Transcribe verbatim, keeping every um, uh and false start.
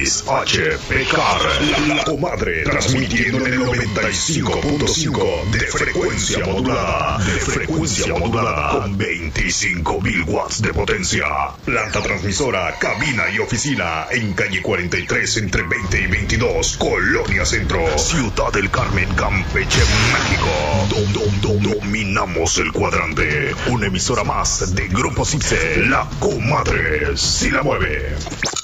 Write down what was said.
X H P C A R, La Comadre, transmitiendo en el noventa y cinco punto cinco de frecuencia modulada, de frecuencia modulada, con veinticinco mil watts de potencia. Planta transmisora, cabina y oficina en calle cuarenta y tres entre veinte y veintidós, Colonia Centro, Ciudad del Carmen, Campeche, México. Dom, dom, dom, dominamos el cuadrante. Una emisora más de Grupo Cipse, La Comadre, si la mueve.